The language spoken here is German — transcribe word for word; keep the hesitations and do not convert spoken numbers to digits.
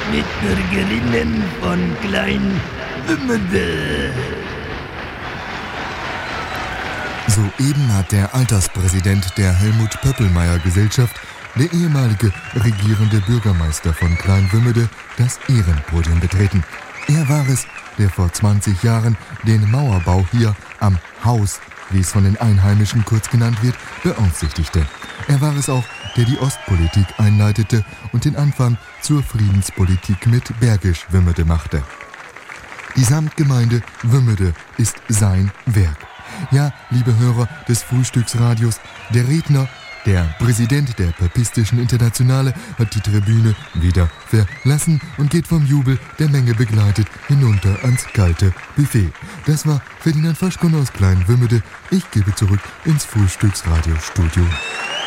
mit Bürgerinnen von Klein Wümmede. Soeben hat der Alterspräsident der Helmut-Pöppelmeier-Gesellschaft, der ehemalige regierende Bürgermeister von Klein Wümmede, das Ehrenpodium betreten. Er war es, der vor zwanzig Jahren den Mauerbau hier am Haus, wie es von den Einheimischen kurz genannt wird, beaufsichtigte. Er war es auch, der die Ostpolitik einleitete und den Anfang zur Friedenspolitik mit Bergisch Wümmede machte. Die Samtgemeinde Wümmede ist sein Werk. Ja, liebe Hörer des Frühstücksradios, der Redner, der Präsident der Papistischen Internationale, hat die Tribüne wieder verlassen und geht vom Jubel der Menge begleitet hinunter ans kalte Buffet. Das war Ferdinand Faschkon aus Klein Wümmede. Ich gebe zurück ins Frühstücksradiostudio.